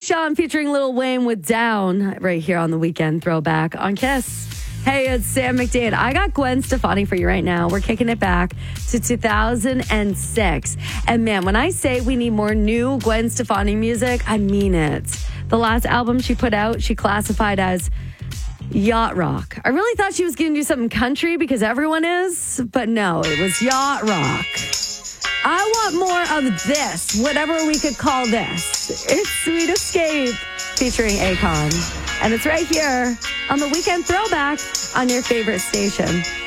Sean featuring Lil Wayne with Down right here on the Weekend Throwback on Kiss. Hey, it's Sam McDade. I got Gwen Stefani for you right now. We're kicking it back to 2006. And man, when I say we need more new Gwen Stefani music, I mean it. The last album she put out, she classified as yacht rock. I really thought she was going to do something country because everyone is, but no, it was yacht rock. I want more of this, whatever we could call this. It's Sweet Escape featuring Akon. And it's right here on the Weekend Throwback on your favorite station.